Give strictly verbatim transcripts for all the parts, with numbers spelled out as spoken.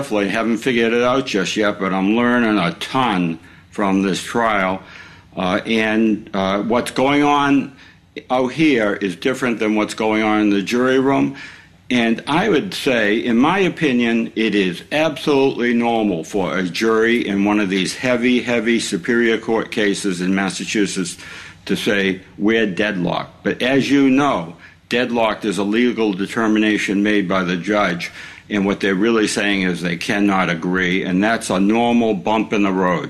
carefully. I haven't figured it out just yet, but I'm learning a ton from this trial. Uh, and uh, what's going on out here is different than what's going on in the jury room. And I would say, in my opinion, it is absolutely normal for a jury in one of these heavy, heavy Superior Court cases in Massachusetts to say, we're deadlocked. But as you know, deadlocked is a legal determination made by the judge, and what they're really saying is they cannot agree, and that's a normal bump in the road.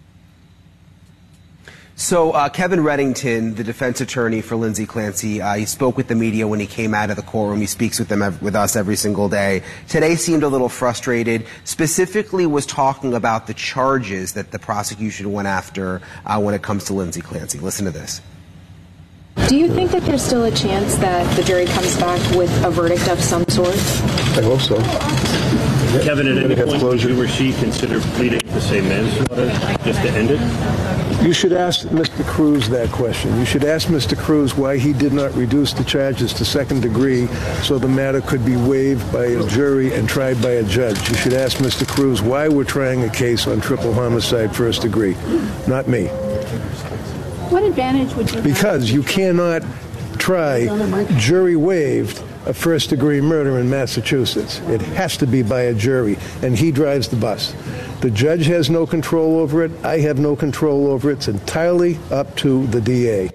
So uh, Kevin Reddington, the defense attorney for Lindsay Clancy, uh, he spoke with the media when he came out of the courtroom. He speaks with them ev- with us every single day. Today seemed a little frustrated, specifically was talking about the charges that the prosecution went after uh, when it comes to Lindsay Clancy. Listen to this. Do you think that there's still a chance that the jury comes back with a verdict of some sort? I hope so. Kevin, at any point did you or she consider pleading the same manslaughter just to end it? You should ask Mister Cruz that question. You should ask Mister Cruz why he did not reduce the charges to second degree so the matter could be waived by a jury and tried by a judge. You should ask Mister Cruz why we're trying a case on triple homicide first degree, not me. What advantage would you have? Because you cannot try jury waived a first degree murder in Massachusetts. It has to be by a jury, and he drives the bus. The judge has no control over it. I have no control over it. It's entirely up to the D A.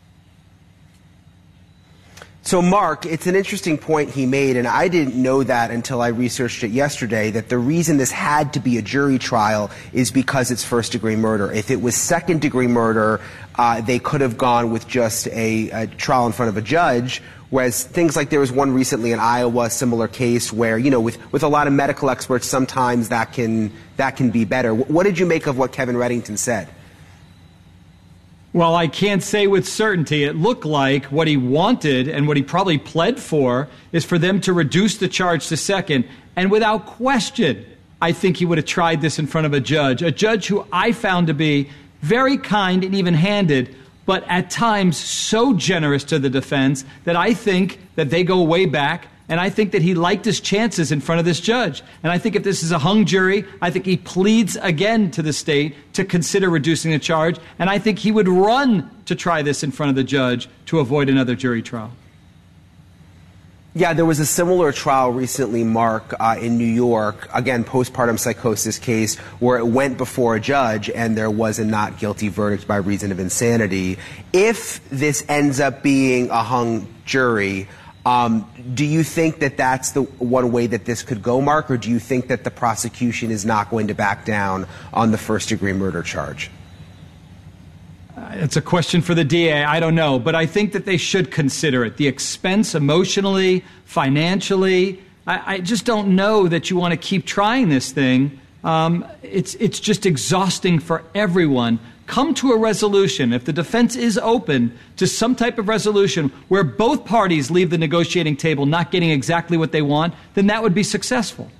So, Mark, it's an interesting point he made, and I didn't know that until I researched it yesterday, that the reason this had to be a jury trial is because it's first-degree murder. If it was second-degree murder, uh, they could have gone with just a, a trial in front of a judge, whereas things like there was one recently in Iowa, a similar case where, you know, with, with a lot of medical experts, sometimes that can, that can be better. What did you make of what Kevin Reddington said? Well, I can't say with certainty. It looked like what he wanted and what he probably pled for is for them to reduce the charge to second. And without question, I think he would have tried this in front of a judge, a judge who I found to be very kind and even-handed, but at times so generous to the defense that I think that they go way back. And I think that he liked his chances in front of this judge. And I think if this is a hung jury, I think he pleads again to the state to consider reducing the charge. And I think he would run to try this in front of the judge to avoid another jury trial. Yeah, there was a similar trial recently, Mark, uh, in New York, again, postpartum psychosis case, where it went before a judge and there was a not guilty verdict by reason of insanity. If this ends up being a hung jury, Um, do you think that that's the one way that this could go, Mark, or do you think that the prosecution is not going to back down on the first-degree murder charge? Uh, it's a question for the D A. I don't know, but I think that they should consider it. The expense emotionally, financially, I, I just don't know that you want to keep trying this thing. Um, it's, it's just exhausting for everyone. Come to a resolution. If the defense is open to some type of resolution where both parties leave the negotiating table not getting exactly what they want, then that would be successful.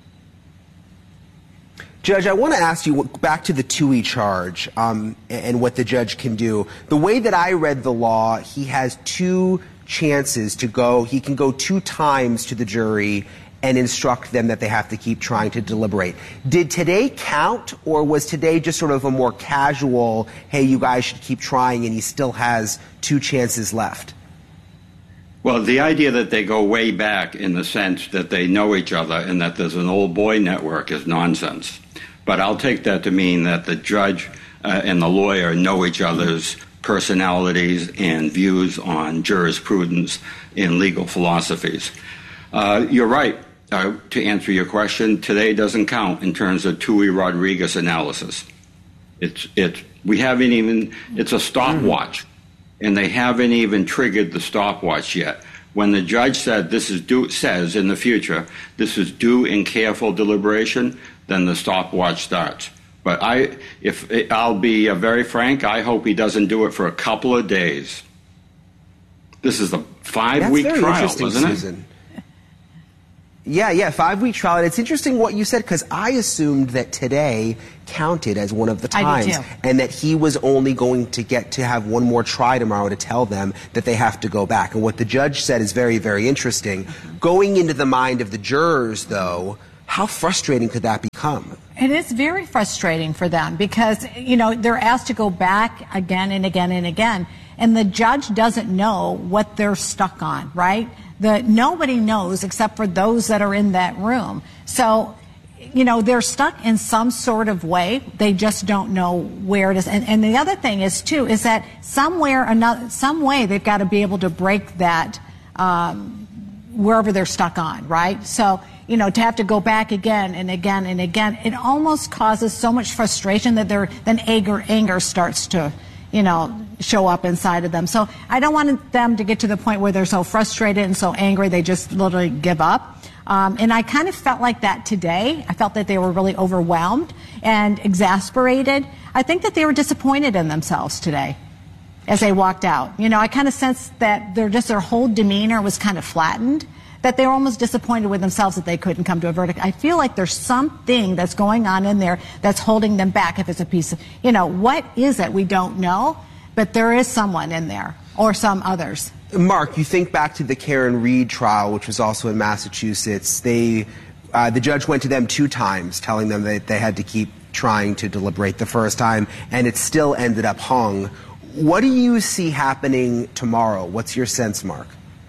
Judge, I want to ask you back to the Toohey charge um, and what the judge can do. The way that I read the law, he has two chances to go. He can go two times to the jury and instruct them that they have to keep trying to deliberate. Did today count, or was today just sort of a more casual, hey, you guys should keep trying, and he still has two chances left? Well, the idea that they go way back in the sense that they know each other and that there's an old boy network is nonsense. But I'll take that to mean that the judge uh, and the lawyer know each other's personalities and views on jurisprudence and legal philosophies. Uh, you're right. Uh, to answer your question, today doesn't count in terms of Toohey Rodriguez analysis. It's it's we haven't even it's a stopwatch, and they haven't even triggered the stopwatch yet. When the judge said this is due says in the future this is due in careful deliberation, then the stopwatch starts. But I, if I'll be uh, very frank, I hope he doesn't do it for a couple of days. This is a five-week trial, wasn't it? Susan. Yeah, yeah, five-week trial. And it's interesting what you said, because I assumed that today counted as one of the times, and that he was only going to get to have one more try tomorrow to tell them that they have to go back. And what the judge said is very, very interesting. Going into the mind of the jurors, though, How frustrating could that become? It is very frustrating for them because, you know, they're asked to go back again and again and again, and the judge doesn't know what they're stuck on, right? The, nobody knows except for those that are in that room. So, you know, they're stuck in some sort of way. They just don't know where it is. And, and the other thing is, too, is that somewhere, another, some way they've got to be able to break that um, wherever they're stuck on, right? So, you know, to have to go back again and again and again, it almost causes so much frustration that they're, then anger, anger starts to, you know, show up inside of them. So I don't want them to get to the point where they're so frustrated and so angry they just literally give up. Um, and I kind of felt like that today. I felt that they were really overwhelmed and exasperated. I think that they were disappointed in themselves today as they walked out. You know, I kind of sensed that their just their whole demeanor was kind of flattened, that they were almost disappointed with themselves that they couldn't come to a verdict. I feel like there's something that's going on in there that's holding them back. If it's a piece of, you know, what is it? We don't know, but there is someone in there or some others. Mark, you think back to the Karen Reed trial, which was also in Massachusetts. They, uh, the judge went to them two times, telling them that they had to keep trying to deliberate the first time, and it still ended up hung. What do you see happening tomorrow? What's your sense, Mark?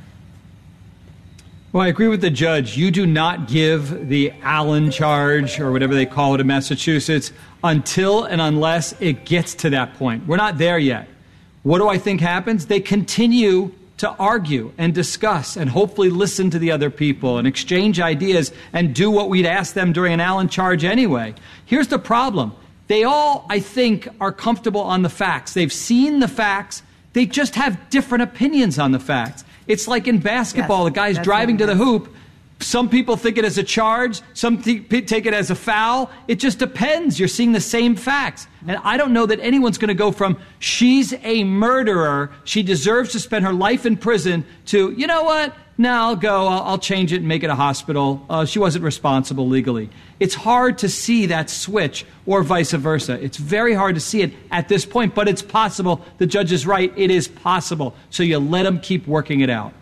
Well, I agree with the judge. You do not give the Allen charge, or whatever they call it in Massachusetts, until and unless it gets to that point. We're not there yet. What do I think happens? They continue to argue and discuss and hopefully listen to the other people and exchange ideas and do what we'd ask them during an Allen charge anyway. Here's the problem. They all, I think, are comfortable on the facts. They've seen the facts. They just have different opinions on the facts. It's like in basketball, yes, the guy's driving to the hoop. Some people think it as a charge. Some th- take it as a foul. It just depends. You're seeing the same facts. And I don't know that anyone's going to go from, she's a murderer, she deserves to spend her life in prison, to, you know what, now I'll go, I'll, I'll change it and make it a hospital. Uh, she wasn't responsible legally. It's hard to see that switch, or vice versa. It's very hard to see it at this point, but it's possible. The judge is right. It is possible. So you let them keep working it out.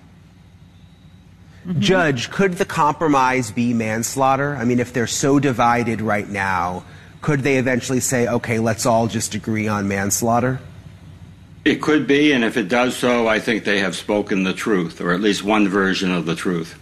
Mm-hmm. Judge, could the compromise be manslaughter? I mean, if they're so divided right now, could they eventually say, okay, let's all just agree on manslaughter? It could be, and if it does so, I think they have spoken the truth, or at least one version of the truth.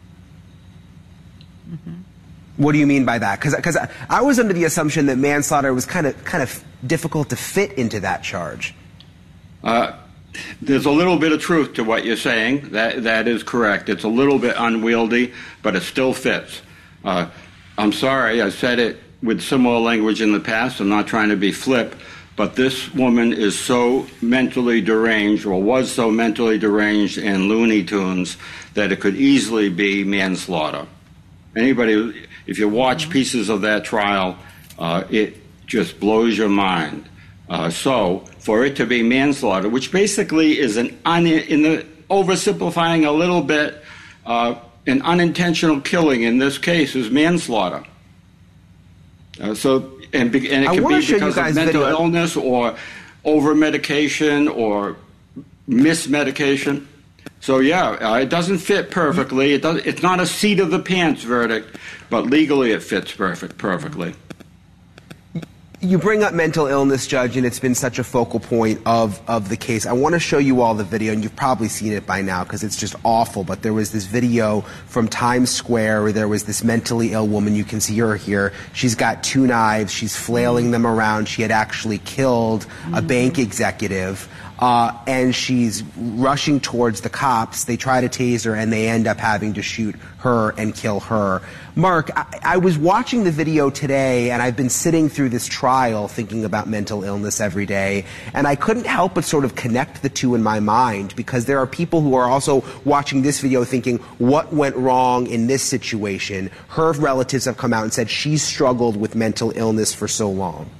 Mm-hmm. What do you mean by that? Because I, I was under the assumption that manslaughter was kind of kind of difficult to fit into that charge. Uh, there's a little bit of truth to what you're saying. That that is correct. It's a little bit unwieldy, but it still fits. Uh, I'm sorry, I said it with similar language in the past. I'm not trying to be flip, but this woman is so mentally deranged, or was so mentally deranged in Looney Tunes, that it could easily be manslaughter. Anybody, if you watch pieces of that trial, uh, it just blows your mind. Uh, so, for it to be manslaughter, which basically is an un- in the oversimplifying a little bit, uh, an unintentional killing in this case is manslaughter. Uh, so, and, be- and it I can be show because you guys of mental video. illness or over-medication or mismedication. So, yeah, uh, it doesn't fit perfectly. It does, it's not a seat-of-the-pants verdict, but legally it fits perfect, perfectly. You bring up mental illness, Judge, and it's been such a focal point of, of the case. I want to show you all the video, and you've probably seen it by now because it's just awful, but there was this video from Times Square where there was this mentally ill woman. You can see her here. She's got two knives. She's flailing them around. She had actually killed a bank executive. Uh, and she's rushing towards the cops. They try to tase her, and they end up having to shoot her and kill her. Mark, I, I was watching the video today, and I've been sitting through this trial thinking about mental illness every day, and I couldn't help but sort of connect the two in my mind, because there are people who are also watching this video thinking, what went wrong in this situation? Her relatives have come out and said she's struggled with mental illness for so long.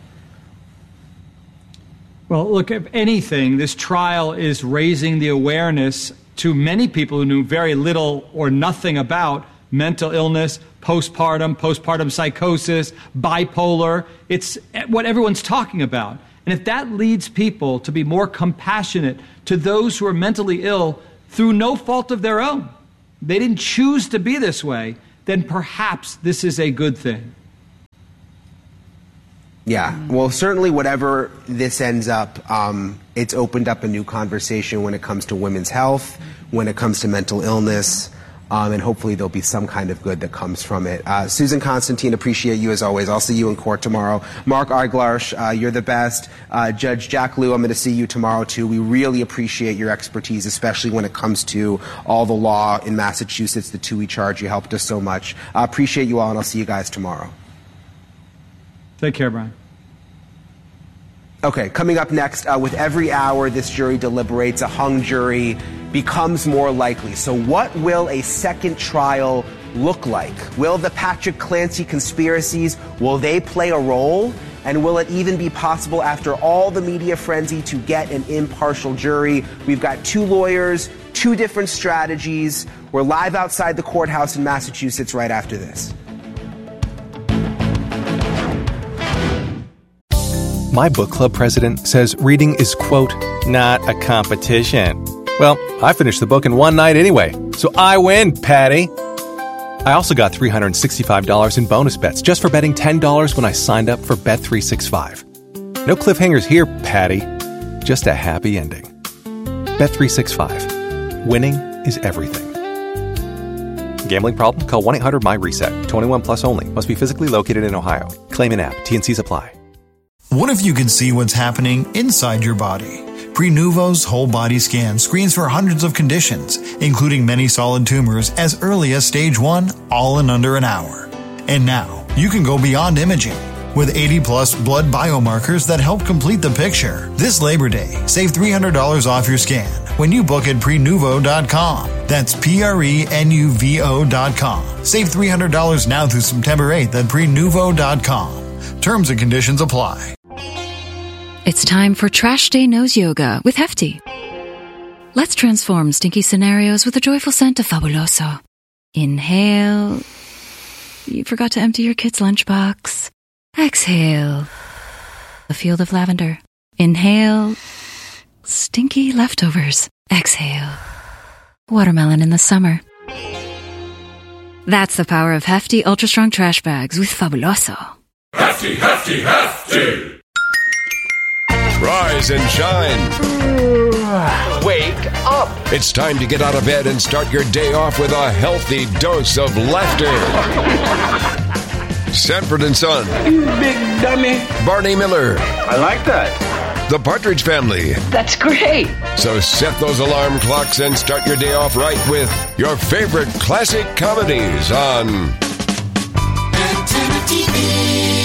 Well, look, if anything, this trial is raising the awareness to many people who knew very little or nothing about mental illness, postpartum, postpartum psychosis, bipolar. It's what everyone's talking about. And if that leads people to be more compassionate to those who are mentally ill through no fault of their own, they didn't choose to be this way, then perhaps this is a good thing. Yeah, well, certainly whatever this ends up, um, it's opened up a new conversation when it comes to women's health, when it comes to mental illness, um, and hopefully there'll be some kind of good that comes from it. Uh, Susan Constantine, appreciate you as always. I'll see you in court tomorrow. Mark Eiglarsh, uh, you're the best. Uh, Judge Jack Lew, I'm going to see you tomorrow too. We really appreciate your expertise, especially when it comes to all the law in Massachusetts, the two we charge. You helped us so much. I uh, appreciate you all, and I'll see you guys tomorrow. Take care, Brian. Okay, coming up next, uh, with every hour this jury deliberates, a hung jury becomes more likely. So what will a second trial look like? Will the Patrick Clancy conspiracies, will they play a role? And will it even be possible after all the media frenzy to get an impartial jury? We've got two lawyers, two different strategies. We're live outside the courthouse in Massachusetts right after this. My book club president says reading is, quote, not a competition. Well, I finished the book in one night anyway, so I win, Patty. I also got three hundred sixty-five dollars in bonus bets just for betting ten dollars when I signed up for Bet three sixty-five. No cliffhangers here, Patty. Just a happy ending. Bet three sixty-five. Winning is everything. Gambling problem? Call one eight hundred my reset. twenty-one plus only. Must be physically located in Ohio. Claim in app. T and Cs apply. What if you could see what's happening inside your body? Prenuvo's whole body scan screens for hundreds of conditions, including many solid tumors as early as stage one, all in under an hour. And now, you can go beyond imaging. With eighty plus blood biomarkers that help complete the picture. This Labor Day, save three hundred dollars off your scan when you book at prenuvo dot com. That's P R E N U V O dot com. Save three hundred dollars now through September eighth at prenuvo dot com. Terms and conditions apply. It's time for Trash Day Nose Yoga with Hefty. Let's transform stinky scenarios with a joyful scent of Fabuloso. Inhale. You forgot to empty your kid's lunchbox. Exhale. A field of lavender. Inhale. Stinky leftovers. Exhale. Watermelon in the summer. That's the power of Hefty Ultra Strong Trash Bags with Fabuloso. Hefty, Hefty, Hefty! Rise and shine. Wake up. It's time to get out of bed and start your day off with a healthy dose of laughter. Sanford and Son. You big dummy. Barney Miller. I like that. The Partridge Family. That's great. So set those alarm clocks and start your day off right with your favorite classic comedies on Antenna T V.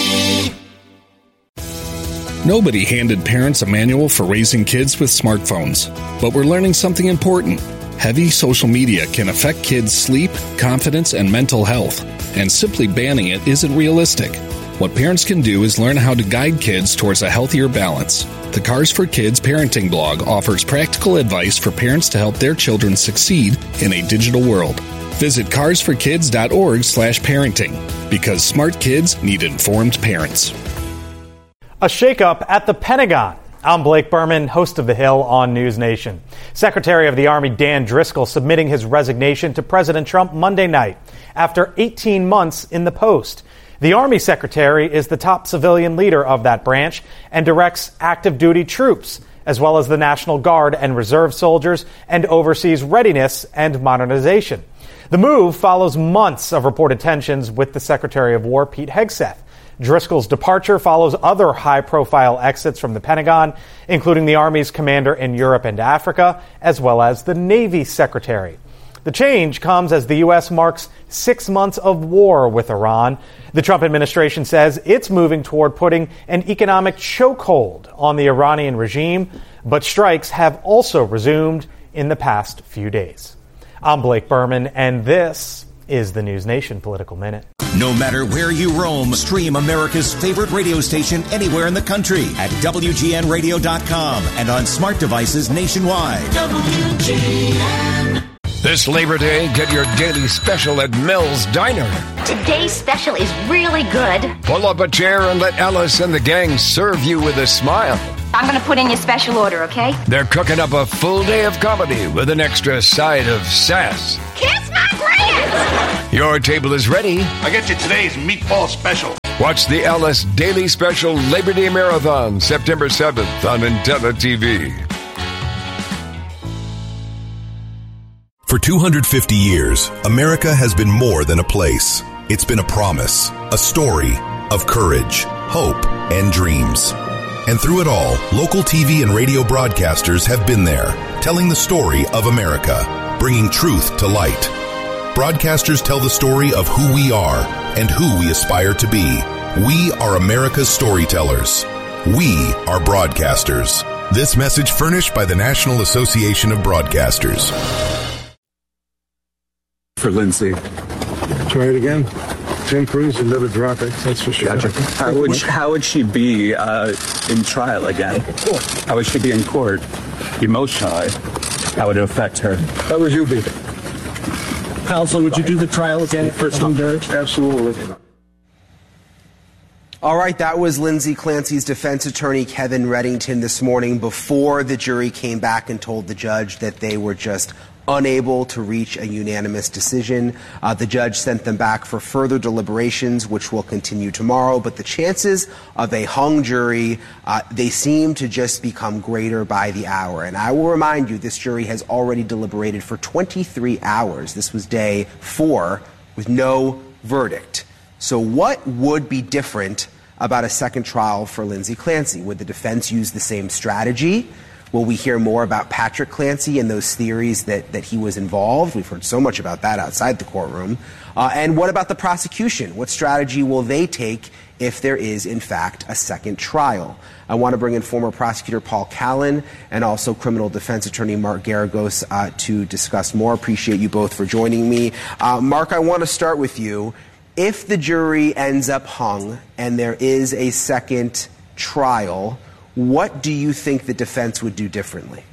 Nobody handed parents a manual for raising kids with smartphones, but we're learning something important. Heavy social media can affect kids' sleep, confidence, and mental health, and simply banning it isn't realistic. What parents can do is learn how to guide kids towards a healthier balance. The Cars for Kids parenting blog offers practical advice for parents to help their children succeed in a digital world. Visit cars for kids dot org slash parenting, because smart kids need informed parents. A shakeup at the Pentagon. I'm Blake Berman, host of The Hill on News Nation. Secretary of the Army Dan Driscoll submitting his resignation to President Trump Monday night after eighteen months in the post. The Army Secretary is the top civilian leader of that branch and directs active duty troops, as well as the National Guard and Reserve soldiers, and oversees readiness and modernization. The move follows months of reported tensions with the Secretary of War, Pete Hegseth. Driscoll's departure follows other high-profile exits from the Pentagon, including the Army's commander in Europe and Africa, as well as the Navy Secretary. The change comes as the U S marks six months of war with Iran. The Trump administration says it's moving toward putting an economic chokehold on the Iranian regime, but strikes have also resumed in the past few days. I'm Blake Berman, and this is the News Nation Political Minute. No matter where you roam, stream America's favorite radio station anywhere in the country at W G N radio dot com and on smart devices nationwide. W G N. This Labor Day, get your daily special at Mel's Diner. Today's special is really good. Pull up a chair and let Alice and the gang serve you with a smile. I'm going to put in your special order, okay? They're cooking up a full day of comedy with an extra side of sass. Kiss my grits! Your table is ready. I get you today's meatball special. Watch the Alice Daily Special Labor Day Marathon, September seventh on Antenna T V. For two hundred fifty years, America has been more than a place. It's been a promise, a story of courage, hope, and dreams. And through it all, local T V and radio broadcasters have been there, telling the story of America, bringing truth to light. Broadcasters tell the story of who we are and who we aspire to be. We are America's storytellers. We are broadcasters. This message furnished by the National Association of Broadcasters. For Lindsay. Try it again. Tim Cruz would never drop it, that's for sure. Gotcha. How would she, how would she be uh, in trial again? How would she be in court emotionally? How would it affect her? How would you be? Counsel, would you do the trial again for some dirt? Absolutely. All right, that was Lindsay Clancy's defense attorney, Kevin Reddington, this morning before the jury came back and told the judge that they were just unable to reach a unanimous decision. Uh, the judge sent them back for further deliberations, which will continue tomorrow. But the chances of a hung jury, uh, they seem to just become greater by the hour. And I will remind you, this jury has already deliberated for twenty-three hours. This was day four with no verdict. So what would be different about a second trial for Lindsay Clancy? Would the defense use the same strategy? Will we hear more about Patrick Clancy and those theories that, that he was involved? We've heard so much about that outside the courtroom. Uh, and what about the prosecution? What strategy will they take if there is, in fact, a second trial? I want to bring in former prosecutor Paul Callan and also criminal defense attorney Mark Garagos uh, to discuss more. Appreciate you both for joining me. Uh, Mark, I want to start with you. If the jury ends up hung and there is a second trial, what do you think the defense would do differently?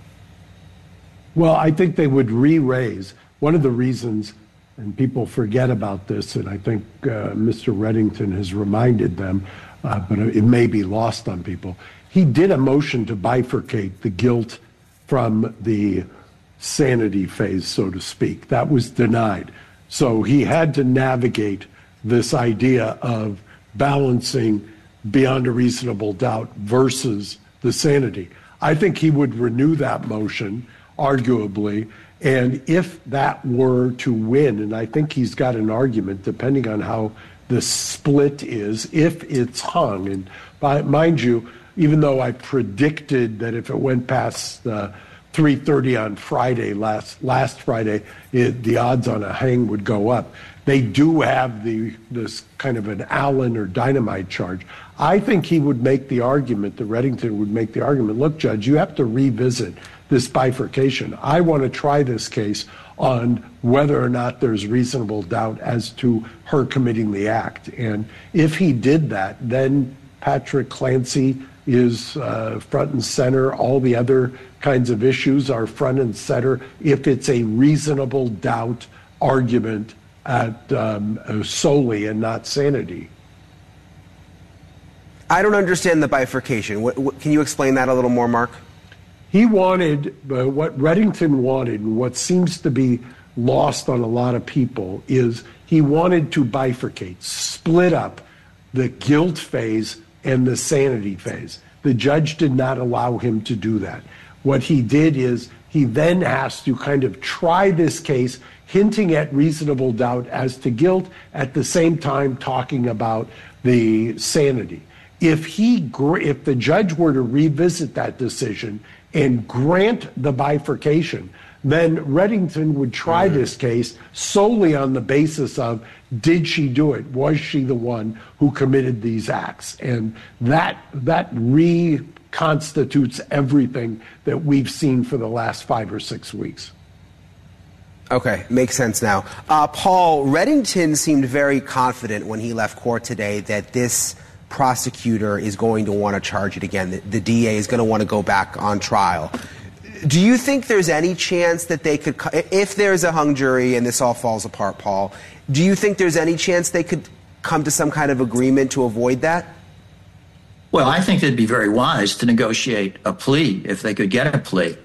Well, I think they would re-raise. One of the reasons, and people forget about this, and I think uh, Mister Reddington has reminded them, uh, but it may be lost on people. He did a motion to bifurcate the guilt from the sanity phase, so to speak. That was denied. So he had to navigate this idea of balancing beyond a reasonable doubt versus the sanity. I think he would renew that motion, arguably, and if that were to win, and I think he's got an argument, depending on how the split is, if it's hung, and by, mind you, even though I predicted that if it went past uh, three thirty on Friday, last last Friday, it, the odds on a hang would go up. They do have the this kind of an Allen or dynamite charge. I think he would make the argument, that Reddington would make the argument, look, Judge, you have to revisit this bifurcation. I want to try this case on whether or not there's reasonable doubt as to her committing the act. And if he did that, then Patrick Clancy is uh, front and center. All the other kinds of issues are front and center if it's a reasonable doubt argument at um, solely and not sanity. I don't understand the bifurcation. What, what, can you explain that a little more, Mark? He wanted, uh, what Reddington wanted, and what seems to be lost on a lot of people, is he wanted to bifurcate, split up the guilt phase and the sanity phase. The judge did not allow him to do that. What he did is he then has to kind of try this case, hinting at reasonable doubt as to guilt, at the same time talking about the sanity. If he, if the judge were to revisit that decision and grant the bifurcation, then Reddington would try mm-hmm. this case solely on the basis of, did she do it? Was she the one who committed these acts? And that that reconstitutes everything that we've seen for the last five or six weeks. Okay, makes sense now. Uh, Paul, Reddington seemed very confident when he left court today that this prosecutor is going to want to charge it again. The, the D A is going to want to go back on trial. Do you think there's any chance that they could, if there's a hung jury and this all falls apart, Paul, do you think there's any chance they could come to some kind of agreement to avoid that? Well, I think it'd be very wise to negotiate a plea if they could get a plea.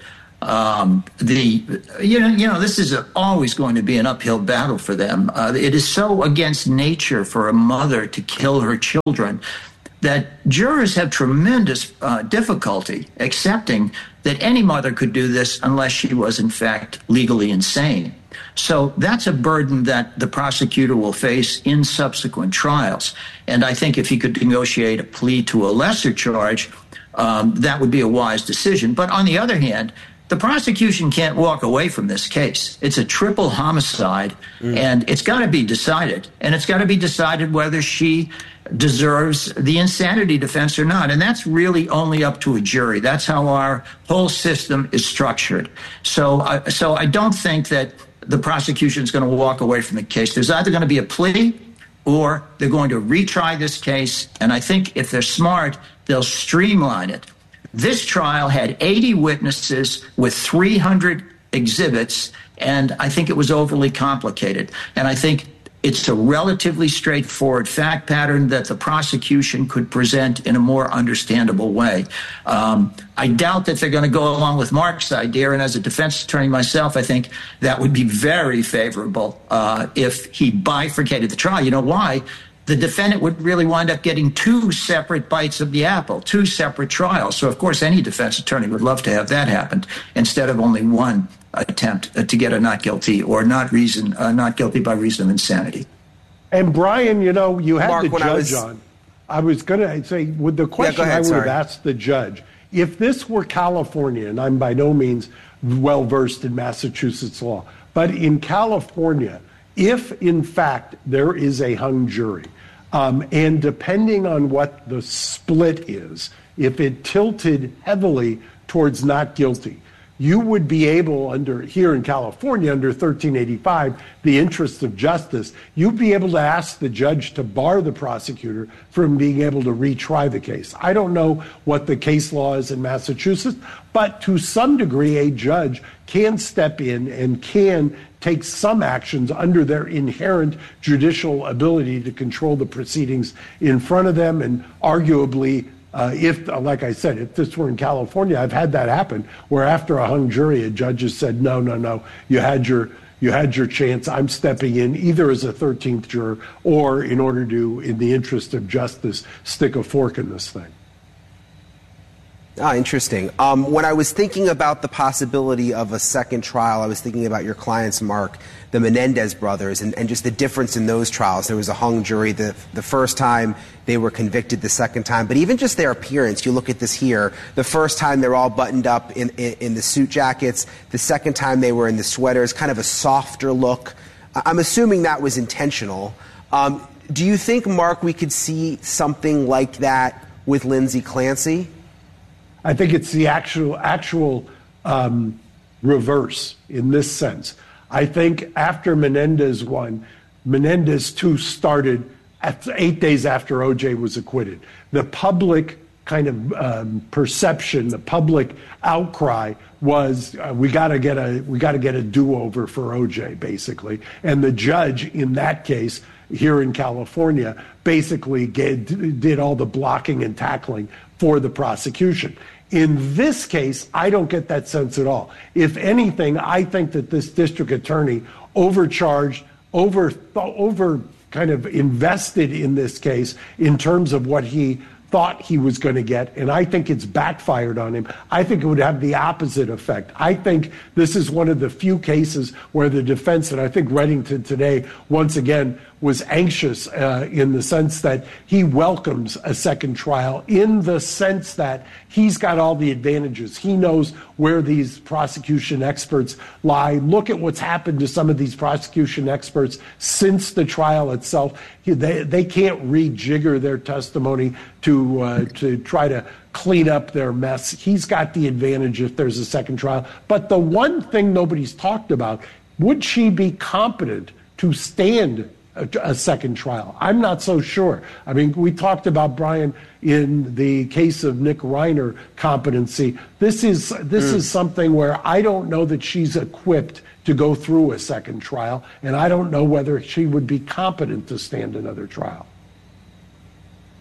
Um, the you know you know this is a, always going to be an uphill battle for them. Uh, it is so against nature for a mother to kill her children that jurors have tremendous uh, difficulty accepting that any mother could do this unless she was in fact legally insane. So that's a burden that the prosecutor will face in subsequent trials. And I think if he could negotiate a plea to a lesser charge, um, that would be a wise decision. But on the other hand, the prosecution can't walk away from this case. It's a triple homicide, mm. and it's got to be decided. And it's got to be decided whether she deserves the insanity defense or not. And that's really only up to a jury. That's how our whole system is structured. So, uh, so I don't think that the prosecution is going to walk away from the case. There's either going to be a plea or they're going to retry this case. And I think if they're smart, they'll streamline it. This trial had eighty witnesses with three hundred exhibits, and I think it was overly complicated. And I think it's a relatively straightforward fact pattern that the prosecution could present in a more understandable way. Um, I doubt that they're going to go along with Mark's idea, and as a defense attorney myself, I think that would be very favorable uh, if he bifurcated the trial. You know why? The defendant would really wind up getting two separate bites of the apple, two separate trials. So, of course, any defense attorney would love to have that happen instead of only one attempt to get a not guilty or not reason, uh, not guilty by reason of insanity. And, Brian, you know, you had Mark, the judge I was... on. I was going to say, with the question yeah, ahead, I would sorry. have asked the judge, if this were California, and I'm by no means well-versed in Massachusetts law, but in California, if, in fact, there is a hung jury, Um, and depending on what the split is, if it tilted heavily towards not guilty, you would be able, under here in California, under thirteen eighty-five, the interests of justice, you'd be able to ask the judge to bar the prosecutor from being able to retry the case. I don't know what the case law is in Massachusetts, but to some degree, a judge can step in and can take some actions under their inherent judicial ability to control the proceedings in front of them. And arguably, uh, if, like I said, if this were in California, I've had that happen, where after a hung jury, a judge has said, no, no, no, you had your you had your chance. I'm stepping in either as a thirteenth juror or in order to, in the interest of justice, stick a fork in this thing. Ah, interesting. Um, when I was thinking about the possibility of a second trial, I was thinking about your clients, Mark, the Menendez brothers, and, and just the difference in those trials. There was a hung jury the, the first time, they were convicted the second time. But even just their appearance, you look at this here, the first time they're all buttoned up in, in, in the suit jackets. The second time they were in the sweaters, kind of a softer look. I'm assuming that was intentional. Um, do you think, Mark, we could see something like that with Lindsay Clancy? I think it's the actual actual um, reverse in this sense. I think after Menendez won, Menendez too started at eight days after O J was acquitted. The public kind of um, perception, the public outcry was uh, we got to get a we got to get a do-over for O J, basically. And the judge in that case here in California basically get, did all the blocking and tackling for the prosecution. In this case, I don't get that sense at all. If anything, I think that this district attorney overcharged, over, over kind of invested in this case in terms of what he thought he was going to get, and I think it's backfired on him. I think it would have the opposite effect. I think this is one of the few cases where the defense, and I think Reddington today, once again, was anxious uh, in the sense that he welcomes a second trial, in the sense that he's got all the advantages. He knows where these prosecution experts lie. Look at what's happened to some of these prosecution experts since the trial itself. They, they can't rejigger their testimony to, uh, to try to clean up their mess. He's got the advantage if there's a second trial. But the one thing nobody's talked about, would she be competent to stand a, a second trial? I'm not so sure. I mean, we talked about, Brian, in the case of Nick Reiner, competency. This is this mm. is something where I don't know that she's equipped to go through a second trial, and I don't know whether she would be competent to stand another trial.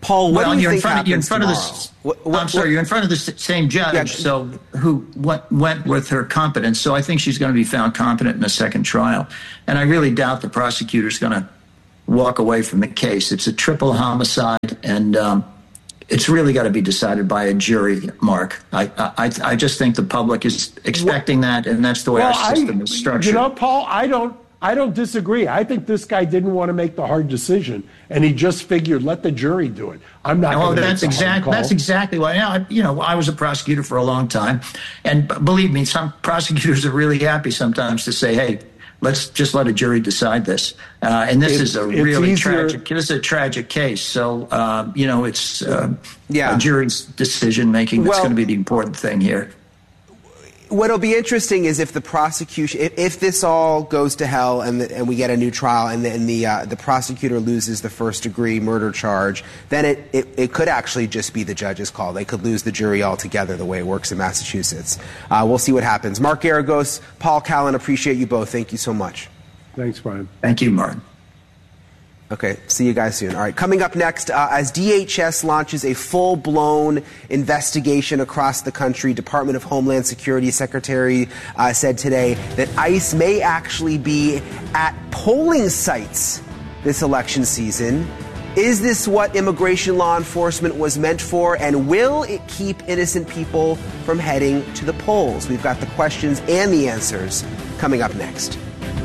Paul, what well, do you you're think in front, you're in happens front tomorrow? of the. What, what, I'm sorry, what, you're in front of the same judge, yeah. so who went, went with her competence. So I think she's going to be found competent in a second trial, and I really doubt the prosecutor's going to walk away from the case. It's a triple homicide, and um, it's really got to be decided by a jury, Mark. I, I, I just think the public is expecting that, and that's the way well, our system I, is structured. You know, Paul, I don't, I don't disagree. I think this guy didn't want to make the hard decision, and he just figured, let the jury do it. I'm not. Well, going to that's make the hard exactly call. that's exactly why. Now, I, you know, I was a prosecutor for a long time, and b- believe me, some prosecutors are really happy sometimes to say, "Hey, let's just let a jury decide this." Uh, and this It, is a really easier. tragic. This is a tragic case. So, uh, you know, it's uh, yeah. a jury's decision making that's well, going to be the important thing here. What'll be interesting is if the prosecution, if, if this all goes to hell and the, and we get a new trial and the and the, uh, the prosecutor loses the first degree murder charge, then it, it, it could actually just be the judge's call. They could lose the jury altogether the way it works in Massachusetts. Uh, we'll see what happens. Mark Geragos, Paul Callan, appreciate you both. Thank you so much. Thanks, Brian. Thank you, Mark. Okay, see you guys soon. All right, coming up next, uh, as D H S launches a full-blown investigation across the country, Department of Homeland Security Secretary uh, said today that ICE may actually be at polling sites this election season. Is this what immigration law enforcement was meant for, and will it keep innocent people from heading to the polls? We've got the questions and the answers coming up next.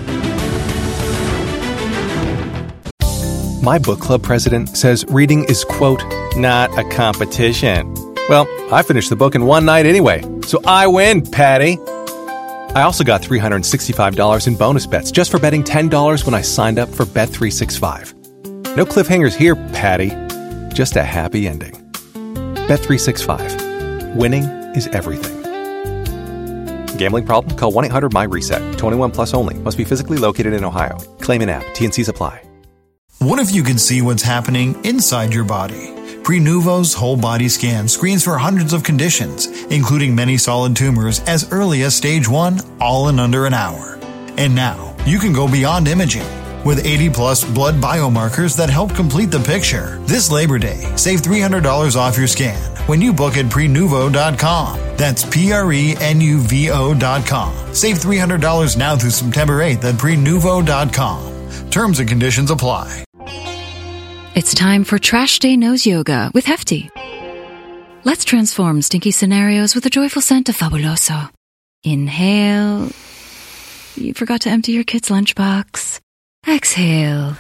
My book club president says reading is, quote, not a competition. Well, I finished the book in one night anyway, so I win, Patty. I also got three hundred sixty-five dollars in bonus bets just for betting ten dollars when I signed up for Bet three sixty-five. No cliffhangers here, Patty. Just a happy ending. Bet three sixty-five. Winning is everything. Gambling problem? Call one eight hundred M Y reset. twenty-one plus only. Must be physically located in Ohio. Claim in app. T and C's apply. What if you could see what's happening inside your body? Prenuvo's whole body scan screens for hundreds of conditions, including many solid tumors as early as stage one, all in under an hour. And now, you can go beyond imaging with eighty plus blood biomarkers that help complete the picture. This Labor Day, save three hundred dollars off your scan when you book at prenuvo dot com. That's P R E N U V O dot com. Save three hundred dollars now through September eighth at prenuvo dot com. Terms and conditions apply. It's time for Trash Day Nose Yoga with Hefty. Let's transform stinky scenarios with a joyful scent of Fabuloso. Inhale. You forgot to empty your kid's lunchbox. Exhale.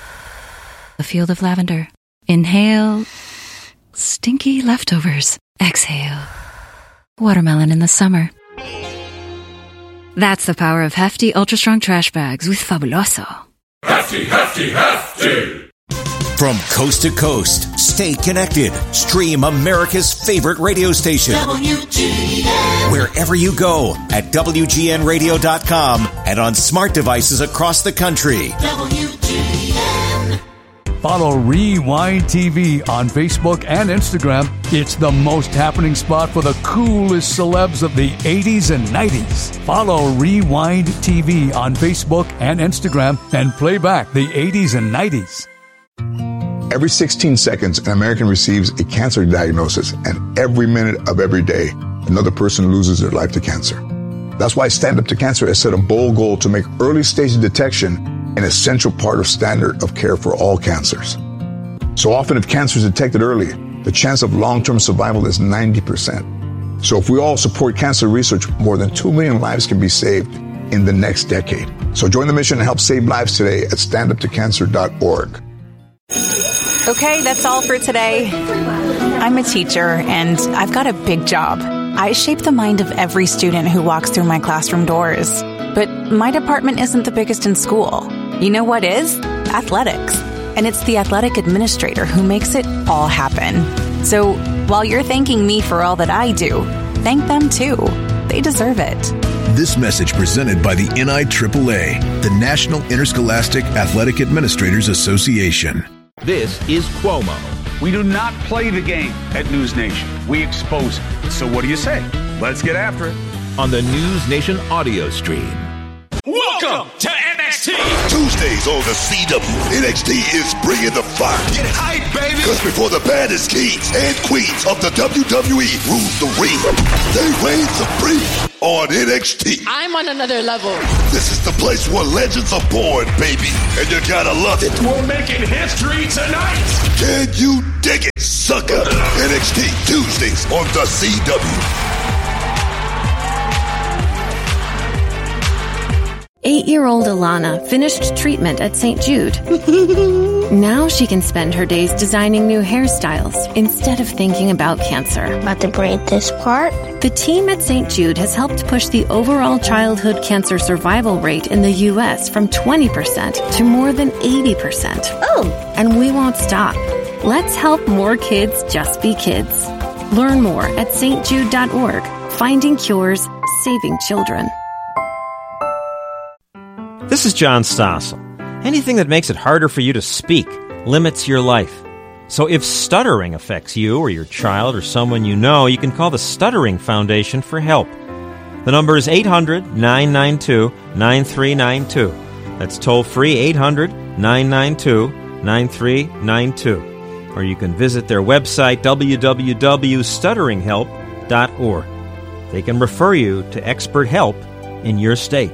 A field of lavender. Inhale. Stinky leftovers. Exhale. Watermelon in the summer. That's the power of Hefty Ultra Strong Trash Bags with Fabuloso. Hefty, hefty, hefty! From coast to coast, stay connected. Stream America's favorite radio station. W G N. Wherever you go at W G N radio dot com and on smart devices across the country. W G N. Follow Rewind T V on Facebook and Instagram. It's the most happening spot for the coolest celebs of the eighties and nineties. Follow Rewind T V on Facebook and Instagram and play back the eighties and nineties. Every sixteen seconds, an American receives a cancer diagnosis, and every minute of every day, another person loses their life to cancer. That's why Stand Up to Cancer has set a bold goal to make early stage detection an essential part of standard of care for all cancers. So often, if cancer is detected early, the chance of long-term survival is ninety percent. So if we all support cancer research, more than two million lives can be saved in the next decade. So join the mission and help save lives today at stand up to cancer dot org. Okay, that's all for today. I'm a teacher, and I've got a big job. I shape the mind of every student who walks through my classroom doors. But my department isn't the biggest in school. You know what is? Athletics. And it's the athletic administrator who makes it all happen. So while you're thanking me for all that I do, thank them too. They deserve it. This message presented by the N I A A, the National Interscholastic Athletic Administrators Association. This is Cuomo. We do not play the game at News Nation. We expose it. So what do you say? Let's get after it. On the News Nation audio stream. Welcome to N X T two Tuesdays on the C W. N X T is bringing the fire. Get hype, baby! Because before the baddest kings and queens of the W W E rule the ring, they reign supreme on N X T. I'm on another level. This is the place where legends are born, baby. And you gotta love it. We're making history tonight. Can you dig it, sucker? N X T Tuesdays on the C W. Eight-year-old Alana finished treatment at Saint Jude. Now she can spend her days designing new hairstyles instead of thinking about cancer. About to braid this part? The team at Saint Jude has helped push the overall childhood cancer survival rate in the U S from twenty percent to more than eighty percent. Oh! And we won't stop. Let's help more kids just be kids. Learn more at s t jude dot org. Finding cures, saving children. This is John Stossel. Anything that makes it harder for you to speak limits your life. So if stuttering affects you or your child or someone you know, you can call the Stuttering Foundation for help. The number is eight hundred, nine nine two, nine three nine two. That's toll-free eight hundred, nine nine two, nine three nine two. Or you can visit their website, w w w dot stuttering help dot org. They can refer you to expert help in your state.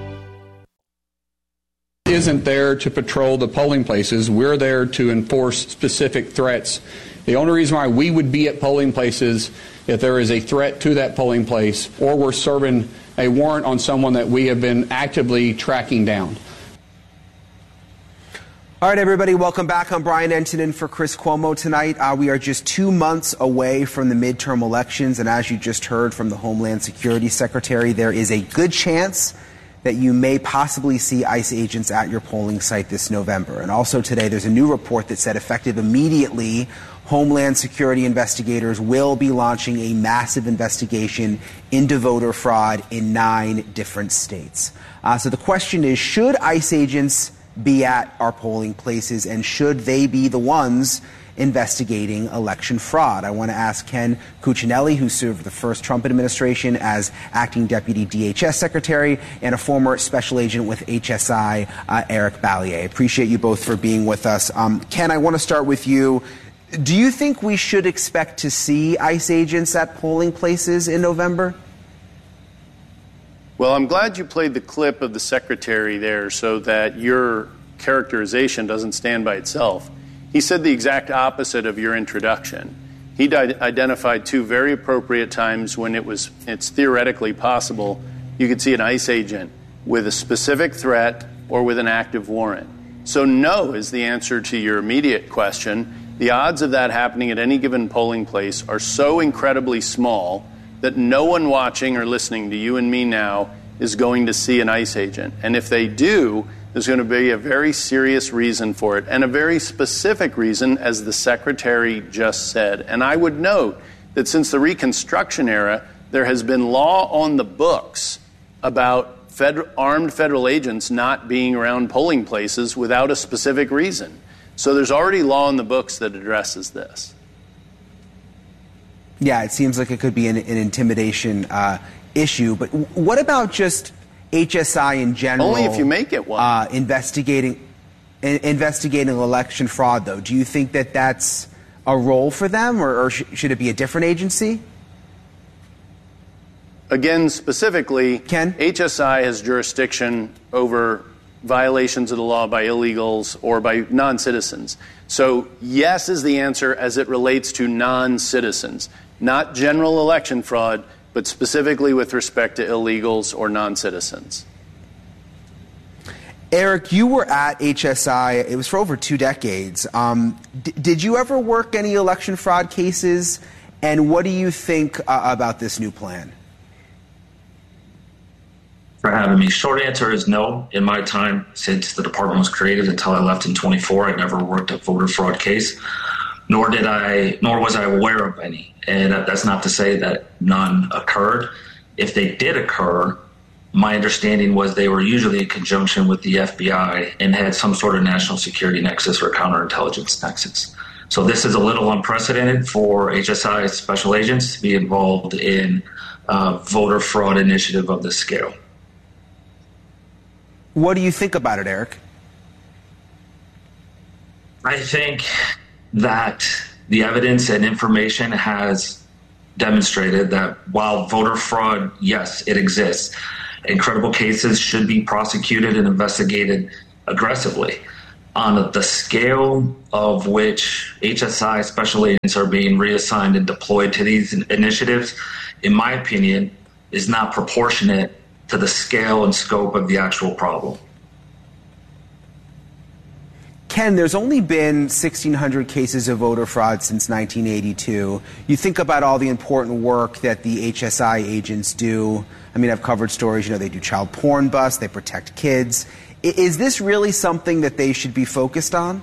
Isn't there to patrol the polling places. We're there to enforce specific threats. The only reason why we would be at polling places if there is a threat to that polling place or we're serving a warrant on someone that we have been actively tracking down. All right, everybody, welcome back. I'm Brian Entonen for Chris Cuomo tonight. Uh, we are just two months away from the midterm elections, and as you just heard from the Homeland Security Secretary, there is a good chance that you may possibly see ICE agents at your polling site this November. And also today, there's a new report that said effective immediately, Homeland Security investigators will be launching a massive investigation into voter fraud in nine different states. Uh, so the question is, should ICE agents be at our polling places, and should they be the ones investigating election fraud? I want to ask Ken Cuccinelli, who served the first Trump administration as acting deputy D H S secretary, and a former special agent with H S I, uh, Eric Ballier. Appreciate you both for being with us. Um, Ken, I want to start with you. Do you think we should expect to see ICE agents at polling places in November? Well, I'm glad you played the clip of the secretary there so that your characterization doesn't stand by itself. He said the exact opposite of your introduction. He di- identified two very appropriate times when it was it's theoretically possible you could see an ICE agent with a specific threat or with an active warrant. So no is the answer to your immediate question. The odds of that happening at any given polling place are so incredibly small that no one watching or listening to you and me now is going to see an ICE agent. And if they do, there's going to be a very serious reason for it, and a very specific reason, as the secretary just said. And I would note that since the Reconstruction era, there has been law on the books about federal, armed federal agents not being around polling places without a specific reason. So there's already law in the books that addresses this. Yeah, it seems like it could be an, an intimidation uh, issue. But w- what about just H S I in general? Only if you make it one. Uh, investigating, in, investigating election fraud, though. Do you think that that's a role for them, or, or sh- should it be a different agency? Again, specifically, Ken? H S I has jurisdiction over violations of the law by illegals or by non-citizens. So yes is the answer as it relates to non-citizens. Not general election fraud, but specifically with respect to illegals or non-citizens. Eric, you were at H S I. It was for over two decades. Um, d- did you ever work any election fraud cases? And what do you think uh, about this new plan? For having me. Short answer is no. In my time since the department was created until I left in twenty-four, I never worked a voter fraud case, nor did I, nor was I aware of any. And that's not to say that none occurred. If they did occur, my understanding was they were usually in conjunction with the F B I and had some sort of national security nexus or counterintelligence nexus. So this is a little unprecedented for H S I special agents to be involved in a voter fraud initiative of this scale. What do you think about it, Eric? I think that the evidence and information has demonstrated that while voter fraud, yes, it exists, incredible cases should be prosecuted and investigated aggressively. On the scale of which H S I special agents are being reassigned and deployed to these initiatives, in my opinion, is not proportionate to the scale and scope of the actual problem. Ken, there's only been sixteen hundred cases of voter fraud since nineteen eighty-two. You think about all the important work that the H S I agents do. I mean, I've covered stories, you know, they do child porn busts, they protect kids. Is this really something that they should be focused on?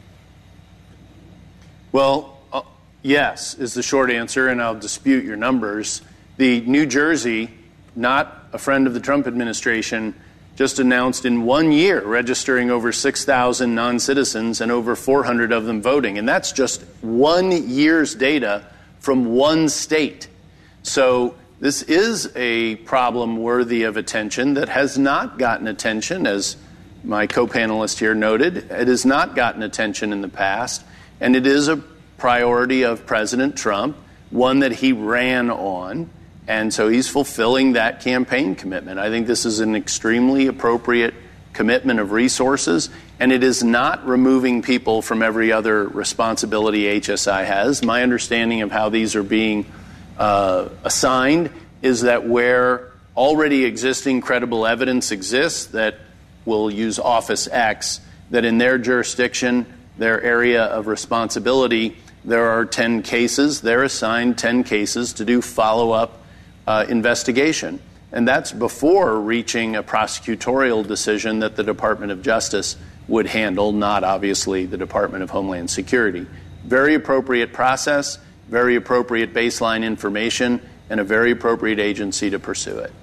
Well, uh, yes, is the short answer, and I'll dispute your numbers. The New Jersey, not a friend of the Trump administration, just announced in one year registering over six thousand non-citizens and over four hundred of them voting. And that's just one year's data from one state. So this is a problem worthy of attention that has not gotten attention, as my co-panelist here noted. It has not gotten attention in the past, and it is a priority of President Trump, one that he ran on. And so he's fulfilling that campaign commitment. I think this is an extremely appropriate commitment of resources, and it is not removing people from every other responsibility H S I has. My understanding of how these are being uh, assigned is that where already existing credible evidence exists, that will use Office X, that in their jurisdiction, their area of responsibility, there are ten cases. They're assigned ten cases to do follow-up Uh, investigation. And that's before reaching a prosecutorial decision that the Department of Justice would handle, not obviously the Department of Homeland Security. Very appropriate process, very appropriate baseline information, and a very appropriate agency to pursue it.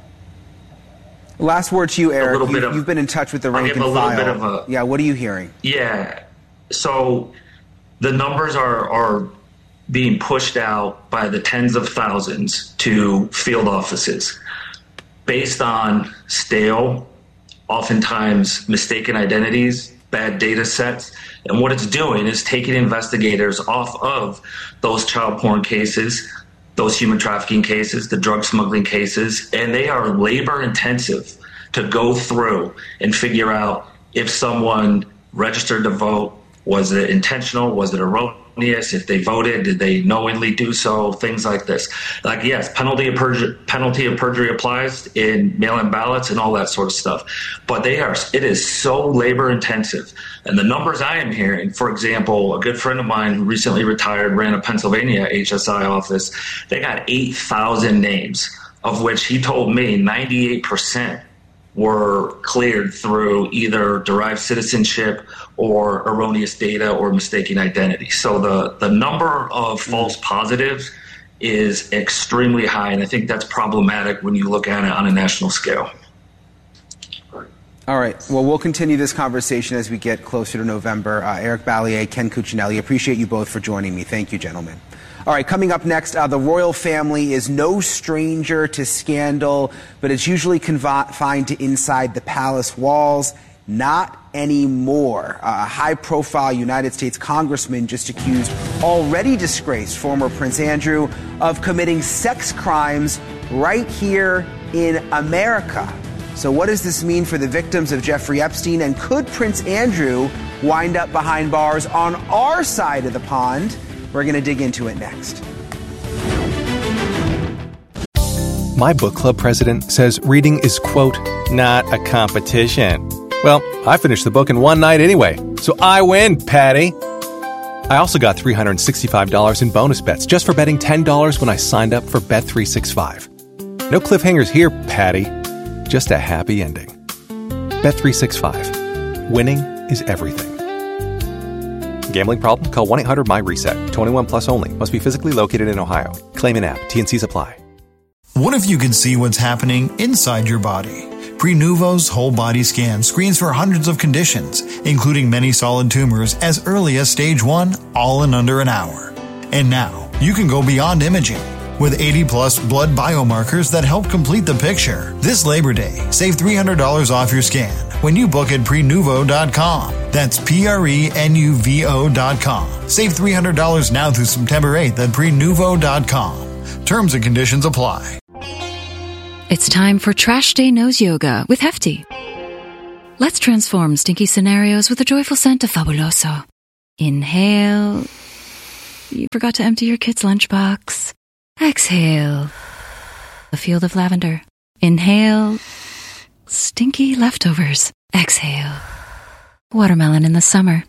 Last word to you, Eric. You, of, you've been in touch with the I'll rank give and a little file. bit of a, yeah, what are you hearing? Yeah, so the numbers are are being pushed out by the tens of thousands to field offices based on stale, oftentimes mistaken identities, bad data sets. And what it's doing is taking investigators off of those child porn cases, those human trafficking cases, the drug smuggling cases, and they are labor intensive to go through and figure out if someone registered to vote, was it intentional, was it erroneous? If they voted, did they knowingly do so? Things like this. Like, yes, penalty of perjury, penalty of perjury applies in mail-in ballots and all that sort of stuff. But they are. It is so labor intensive. And the numbers I am hearing, for example, a good friend of mine who recently retired ran a Pennsylvania H S I office. They got eight thousand names, of which he told me ninety-eight percent were cleared through either derived citizenship or erroneous data or mistaken identity. So the, the number of false positives is extremely high, and I think that's problematic when you look at it on a national scale. All right. Well, we'll continue this conversation as we get closer to November. Uh, Eric Balliet, Ken Cuccinelli, appreciate you both for joining me. Thank you, gentlemen. All right, coming up next, uh, the royal family is no stranger to scandal, but it's usually confined to inside the palace walls. Not anymore. Uh, a high-profile United States congressman just accused already disgraced former Prince Andrew of committing sex crimes right here in America. So what does this mean for the victims of Jeffrey Epstein, and could Prince Andrew wind up behind bars on our side of the pond? We're going to dig into it next. My book club president says reading is, quote, not a competition. Well, I finished the book in one night anyway, so I win, Patty. I also got three hundred sixty-five dollars in bonus bets just for betting ten dollars when I signed up for Bet three sixty-five. No cliffhangers here, Patty. Just a happy ending. Bet three sixty-five. Winning is everything. Gambling problem? Call one eight hundred my reset. twenty-one plus only. Must be physically located in Ohio. Claim in app. T and C's apply. What if you could see what's happening inside your body? Prenuvo's whole body scan screens for hundreds of conditions, including many solid tumors as early as stage one, all in under an hour. And now, you can go beyond imaging with eighty plus blood biomarkers that help complete the picture. This Labor Day, save three hundred dollars off your scan when you book at Prenuvo dot com. That's P R E N U V O dot com. Save three hundred dollars now through September eighth at Prenuvo dot com. Terms and conditions apply. It's time for Trash Day Nose Yoga with Hefty. Let's transform stinky scenarios with a joyful scent of Fabuloso. Inhale. You forgot to empty your kid's lunchbox. Exhale. A field of lavender. Inhale. Stinky leftovers. Exhale. Watermelon in the summer.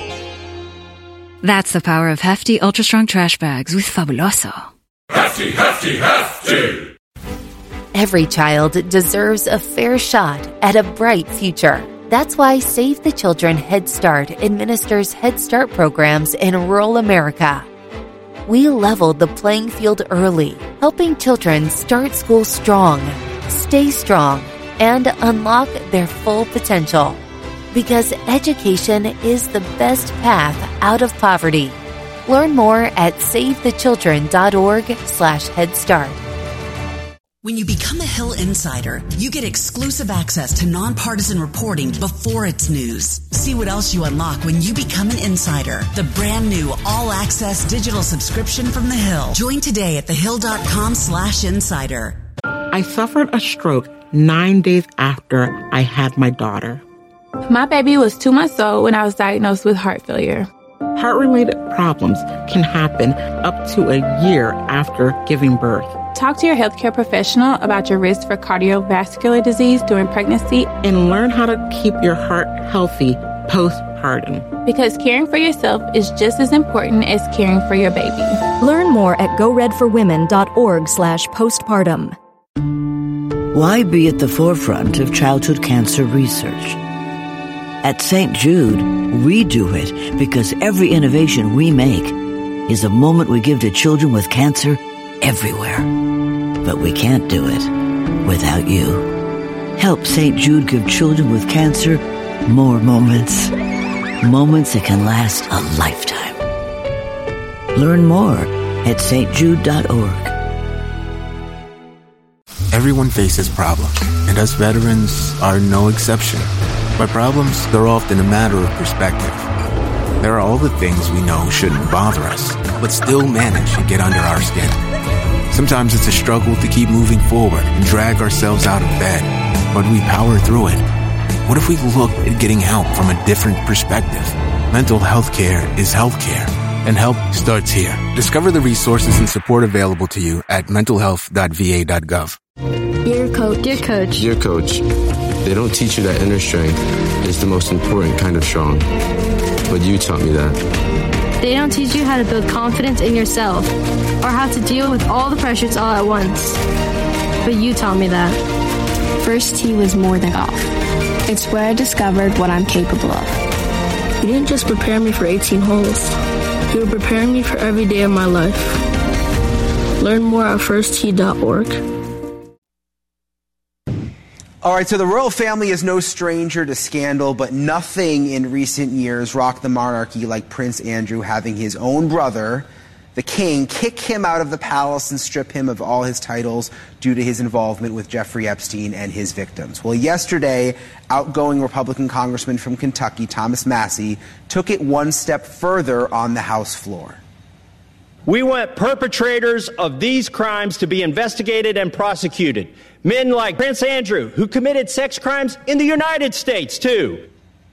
That's the power of Hefty Ultra Strong Trash Bags with Fabuloso. Hefty, hefty, hefty! Every child deserves a fair shot at a bright future. That's why Save the Children Head Start administers Head Start programs in rural America. We leveled the playing field early, helping children start school strong, stay strong, and unlock their full potential. Because education is the best path out of poverty. Learn more at savethechildren.org slash Head Start. When you become a Hill Insider, you get exclusive access to nonpartisan reporting before it's news. See what else you unlock when you become an insider. The brand new all-access digital subscription from The Hill. Join today at thehill.com slash insider. I suffered a stroke nine days after I had my daughter. My baby was two months old when I was diagnosed with heart failure. Heart-related problems can happen up to a year after giving birth. Talk to your healthcare professional about your risk for cardiovascular disease during pregnancy and learn how to keep your heart healthy postpartum. Because caring for yourself is just as important as caring for your baby. Learn more at goredforwomen.org slash postpartum. Why be at the forefront of childhood cancer research? At Saint Jude, we do it because every innovation we make is a moment we give to children with cancer everywhere. But we can't do it without you. Help Saint Jude give children with cancer more moments. Moments that can last a lifetime. Learn more at s t jude dot org. Everyone faces problems, and us veterans are no exception. But problems, they're often a matter of perspective. There are all the things we know shouldn't bother us, but still manage to get under our skin. Sometimes it's a struggle to keep moving forward and drag ourselves out of bed, but we power through it. What if we look at getting help from a different perspective? Mental health care is health care, and help starts here. Discover the resources and support available to you at mental health dot v a dot gov. Dear coach. Dear coach. Dear coach, they don't teach you that inner strength is the most important kind of strong. But you taught me that. They don't teach you how to build confidence in yourself or how to deal with all the pressures all at once. But you taught me that. First tee was more than golf. It's where I discovered what I'm capable of. You didn't just prepare me for eighteen holes. You were preparing me for every day of my life. Learn more at first tee dot org. All right, so the royal family is no stranger to scandal, but nothing in recent years rocked the monarchy like Prince Andrew having his own brother, the king, kick him out of the palace and strip him of all his titles due to his involvement with Jeffrey Epstein and his victims. Well, yesterday, outgoing Republican Congressman from Kentucky, Thomas Massie, took it one step further on the House floor. We want perpetrators of these crimes to be investigated and prosecuted. Men like Prince Andrew, who committed sex crimes in the United States, too.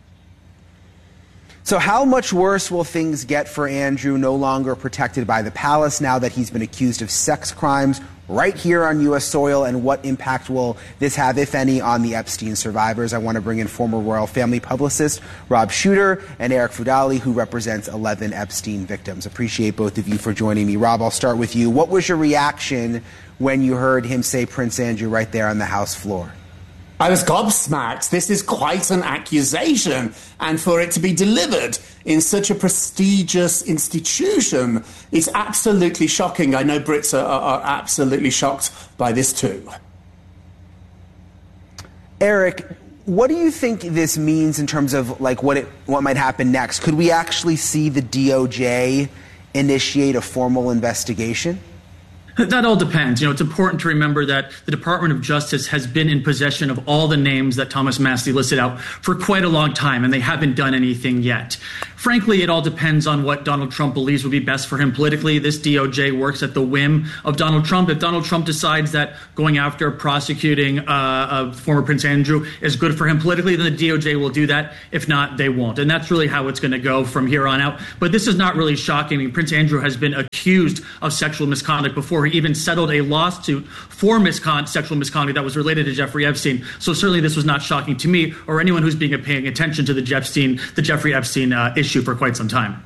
So how much worse will things get for Andrew, no longer protected by the palace, now that he's been accused of sex crimes right here on U S soil? And what impact will this have, if any, on the Epstein survivors? I want to bring in former royal family publicist Rob Shuter and Eric Fudali, who represents eleven Epstein victims. Appreciate both of you for joining me. Rob, I'll start with you. What was your reaction when you heard him say Prince Andrew right there on the House floor? I was gobsmacked. This is quite an accusation, and for it to be delivered in such a prestigious institution, it's absolutely shocking. I know Brits are, are absolutely shocked by this too. Eric, what do you think this means in terms of like what it what might happen next? Could we actually see the D O J initiate a formal investigation? That all depends. You know, it's important to remember that the Department of Justice has been in possession of all the names that Thomas Massie listed out for quite a long time, and they haven't done anything yet. Frankly, it all depends on what Donald Trump believes would be best for him politically. This D O J works at the whim of Donald Trump. If Donald Trump decides that going after prosecuting uh, former Prince Andrew is good for him politically, then the D O J will do that. If not, they won't. And that's really how it's going to go from here on out. But this is not really shocking. I mean, Prince Andrew has been accused of sexual misconduct before. He even settled a lawsuit for miscon- sexual misconduct that was related to Jeffrey Epstein. So certainly this was not shocking to me or anyone who's been paying attention to the Epstein, the Jeffrey Epstein uh, issue for quite some time.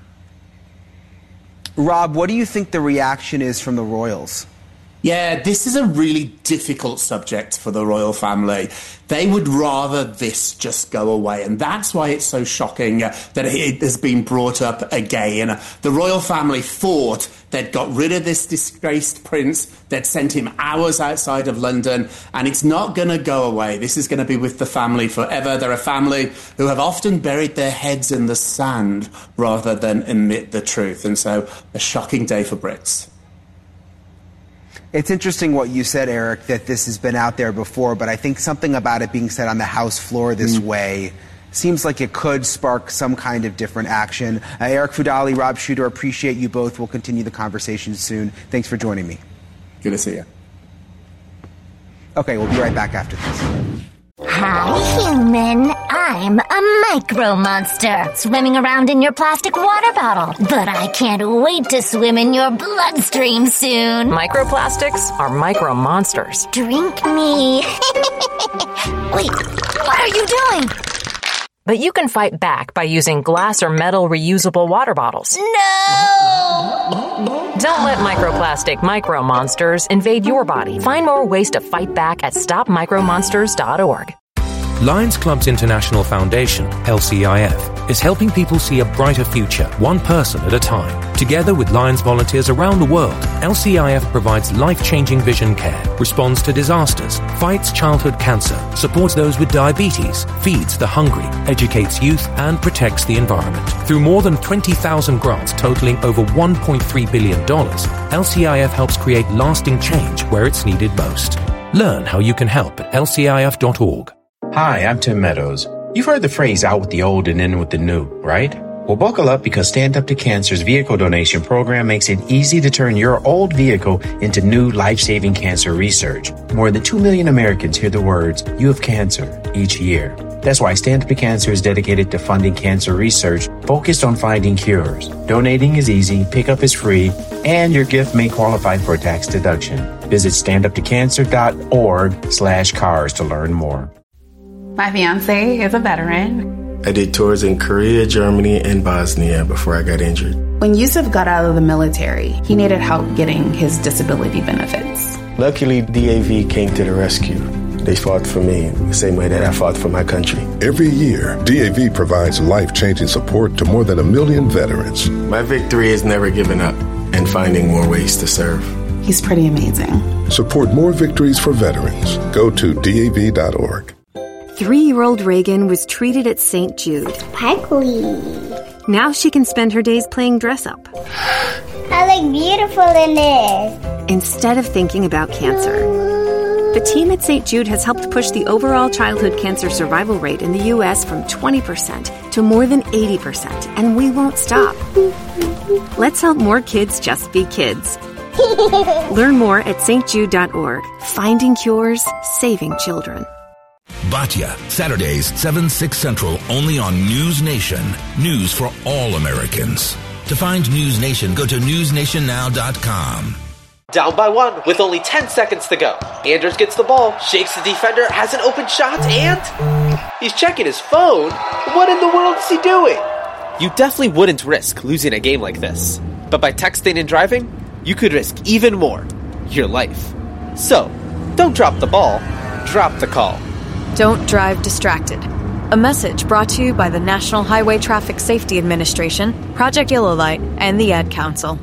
Rob, what do you think the reaction is from the royals? Yeah, this is a really difficult subject for the royal family. They would rather this just go away, and that's why it's so shocking uh, that it has been brought up again. The royal family thought they'd got rid of this disgraced prince, they'd sent him hours outside of London, and it's not going to go away. This is going to be with the family forever. They're a family who have often buried their heads in the sand rather than admit the truth, and so a shocking day for Brits. It's interesting what you said, Eric, that this has been out there before, but I think something about it being said on the House floor this mm. way seems like it could spark some kind of different action. Uh, Eric Fudali, Rob Shuter, appreciate you both. We'll continue the conversation soon. Thanks for joining me. Good to see you. Okay, we'll be right back after this. Hi, human. I'm a micro monster swimming around in your plastic water bottle. But I can't wait to swim in your bloodstream soon. Microplastics are micro monsters. Drink me. Wait, what are you doing? But you can fight back by using glass or metal reusable water bottles. No! Don't let microplastic micro monsters invade your body. Find more ways to fight back at stop micro monsters dot org. Lions Club's International Foundation, L C I F, is helping people see a brighter future, one person at a time. Together with Lions volunteers around the world, L C I F provides life-changing vision care, responds to disasters, fights childhood cancer, supports those with diabetes, feeds the hungry, educates youth, and protects the environment. Through more than twenty thousand grants totaling over one point three billion dollars, L C I F helps create lasting change where it's needed most. Learn how you can help at L C I F dot org. Hi, I'm Tim Meadows. You've heard the phrase out with the old and in with the new, right? Well, buckle up because Stand Up to Cancer's vehicle donation program makes it easy to turn your old vehicle into new life-saving cancer research. More than two million Americans hear the words, "You have cancer," each year. That's why Stand Up to Cancer is dedicated to funding cancer research focused on finding cures. Donating is easy, pickup is free, and your gift may qualify for a tax deduction. Visit stand up to cancer dot org slash cars to learn more. My fiance is a veteran. I did tours in Korea, Germany, and Bosnia before I got injured. When Yusuf got out of the military, he needed help getting his disability benefits. Luckily, D A V came to the rescue. They fought for me the same way that I fought for my country. Every year, D A V provides life-changing support to more than a million veterans. My victory is never giving up and finding more ways to serve. He's pretty amazing. Support more victories for veterans. Go to D A V dot org. Three-year-old Reagan was treated at Saint Jude. Sparkly. Now she can spend her days playing dress-up. I look beautiful in this. Instead of thinking about cancer. The team at Saint Jude has helped push the overall childhood cancer survival rate in the U S from twenty percent to more than eighty percent, and we won't stop. Let's help more kids just be kids. Learn more at S T Jude dot org. Finding cures, saving children. Batya, Saturdays, seven, six Central, only on News Nation. News for all Americans. To find News Nation, go to news nation now dot com. Down by one with only ten seconds to go. Anders gets the ball, shakes the defender, has an open shot, and he's checking his phone. What in the world is he doing? You definitely wouldn't risk losing a game like this. But by texting and driving, you could risk even more. Your life. So, don't drop the ball, drop the call. Don't drive distracted. A message brought to you by the National Highway Traffic Safety Administration, Project Yellow Light, and the Ad Council.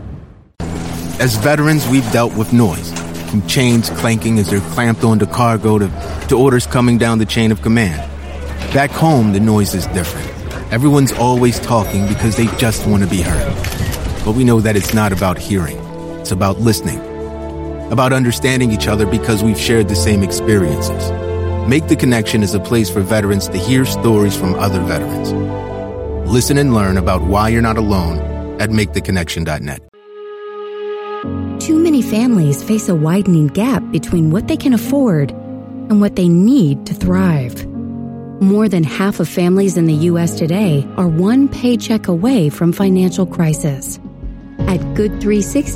As veterans, we've dealt with noise, from chains clanking as they're clamped onto cargo to, to orders coming down the chain of command. Back home, the noise is different. Everyone's always talking because they just want to be heard. But we know that it's not about hearing. It's about listening. about understanding each other because we've shared the same experiences. Make the Connection is a place for veterans to hear stories from other veterans. Listen and learn about why you're not alone at make the connection dot net. Too many families face a widening gap between what they can afford and what they need to thrive. More than half of families in the U S today are one paycheck away from financial crisis. At Good three sixty,